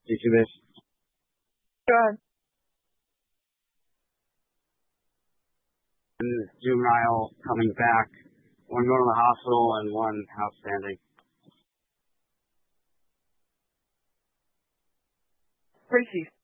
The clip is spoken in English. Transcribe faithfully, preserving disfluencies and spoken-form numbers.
Dicubus. Go ahead. And this juvenile coming back, one going to the hospital and one outstanding. Tracy,